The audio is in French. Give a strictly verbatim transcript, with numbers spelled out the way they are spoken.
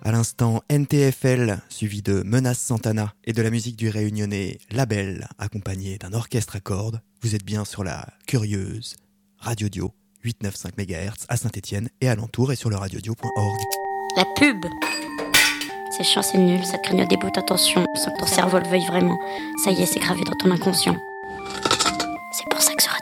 À l'instant, N T F L, suivi de Menace Santana et de la musique du réunionnais Label, accompagné d'un orchestre à cordes. Vous êtes bien sur la curieuse Radio Dio, huit cent quatre-vingt-quinze mégahertz à Saint-Étienne et alentour et sur le radiodio point org. La pub! C'est chiant, c'est nul, ça te grignote des bouts, attention, sans que ton cerveau le veuille vraiment. Ça y est, c'est gravé dans ton inconscient. C'est pour ça que ce